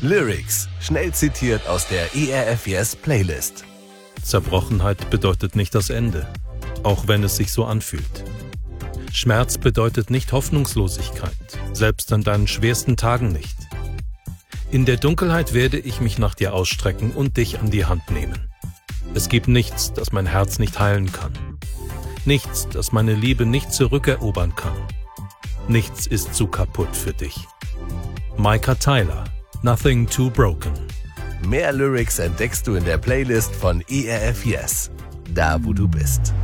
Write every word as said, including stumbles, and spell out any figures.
Lyrics, schnell zitiert aus der E R F Yes Playlist. Zerbrochenheit bedeutet nicht das Ende, auch wenn es sich so anfühlt. Schmerz bedeutet nicht Hoffnungslosigkeit, selbst an deinen schwersten Tagen nicht. In der Dunkelheit werde ich mich nach dir ausstrecken und dich an die Hand nehmen. Es gibt nichts, das mein Herz nicht heilen kann. Nichts, das meine Liebe nicht zurückerobern kann. Nichts ist zu kaputt für dich. Micah Tyler, Nothing Too Broken. Mehr Lyrics entdeckst du in der Playlist von E R F Yes, da wo du bist.